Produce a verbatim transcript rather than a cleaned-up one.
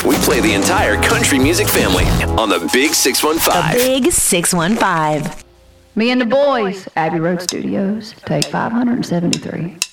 We play the entire country music family on the Big six one five. The Big six one five. Me and the boys, Abbey Road Studios, take five hundred seventy-three.